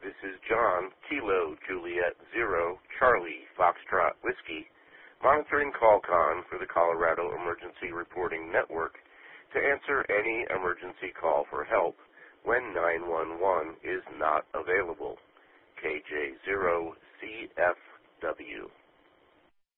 This is John, Kilo, Juliet, Zero, Charlie, Foxtrot, Whiskey, monitoring CallCon for the Colorado Emergency Reporting Network to answer any emergency call for help when 911 is not available. KJ0CFW.